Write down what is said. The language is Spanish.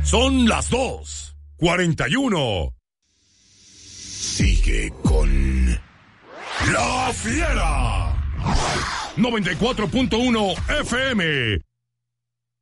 Son las 2:41. Sigue con La Fiera. 94.1 FM.